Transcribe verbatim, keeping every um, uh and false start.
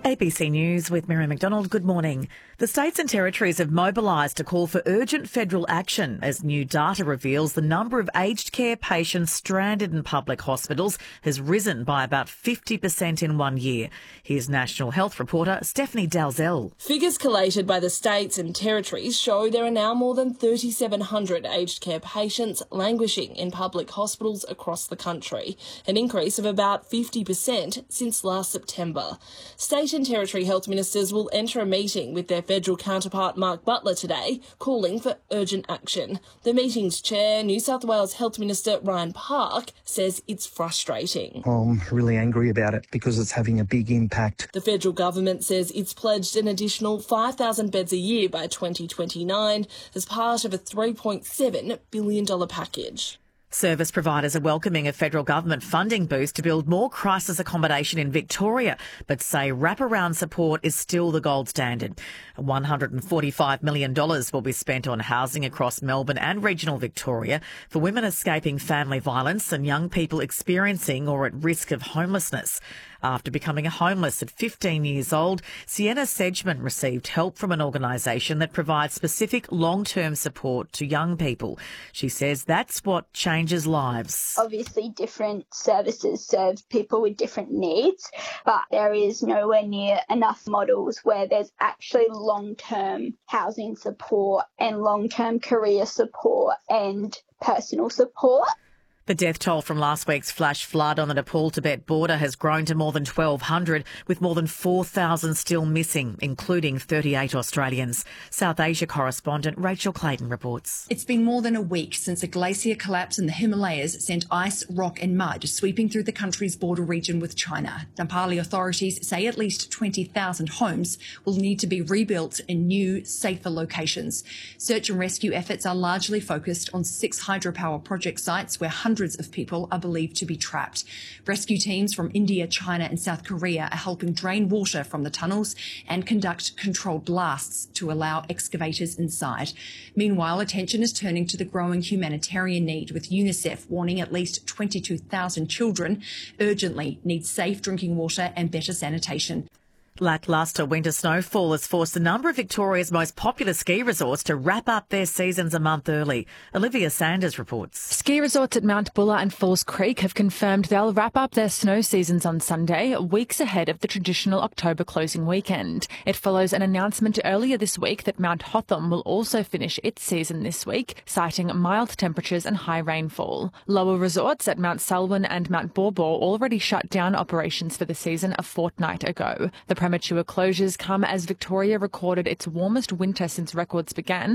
A B C News with Miriam McDonald. Good morning. The states and territories have mobilised to call for urgent federal action as new data reveals the number of aged care patients stranded in public hospitals has risen by about fifty percent in one year. Here's National Health reporter Stephanie Dalzell. Figures collated by the states and territories show there are now more than three thousand seven hundred aged care patients languishing in public hospitals across the country, an increase of about fifty percent since last September. State and Territory health ministers will enter a meeting with their federal counterpart Mark Butler today, calling for urgent action. The meeting's chair, New South Wales Health Minister Ryan Park, says it's frustrating. I'm really angry about it because it's having a big impact. The federal government says it's pledged an additional five thousand beds a year by twenty twenty-nine as part of a three point seven billion dollars package. Service providers are welcoming a federal government funding boost to build more crisis accommodation in Victoria, but say wraparound support is still the gold standard. one hundred forty-five million dollars will be spent on housing across Melbourne and regional Victoria for women escaping family violence and young people experiencing or at risk of homelessness. After becoming homeless at fifteen years old, Sienna Sedgman received help from an organisation that provides specific long-term support to young people. She says that's what changes lives. Obviously, different services serve people with different needs, but there is nowhere near enough models where there's actually long-term housing support and long-term career support and personal support. The death toll from last week's flash flood on the Nepal-Tibet border has grown to more than twelve hundred, with more than four thousand still missing, including thirty-eight Australians. South Asia correspondent Rachel Clayton reports. It's been more than a week since a glacier collapse in the Himalayas sent ice, rock and mud sweeping through the country's border region with China. Nepali authorities say at least twenty thousand homes will need to be rebuilt in new, safer locations. Search and rescue efforts are largely focused on six hydropower project sites where hundreds Hundreds of people are believed to be trapped. Rescue teams from India, China and South Korea are helping drain water from the tunnels and conduct controlled blasts to allow excavators inside. Meanwhile, attention is turning to the growing humanitarian need, with UNICEF warning at least twenty-two thousand children urgently need safe drinking water and better sanitation. Lacklustre winter snowfall has forced a number of Victoria's most popular ski resorts to wrap up their seasons a month early. Olivia Sanders reports. Ski resorts at Mount Buller and Falls Creek have confirmed they'll wrap up their snow seasons on Sunday, weeks ahead of the traditional October closing weekend. It follows an announcement earlier this week that Mount Hotham will also finish its season this week, citing mild temperatures and high rainfall. Lower resorts at Mount Selwyn and Mount Baw Baw already shut down operations for the season a fortnight ago. The premature closures come as Victoria recorded its warmest winter since records began,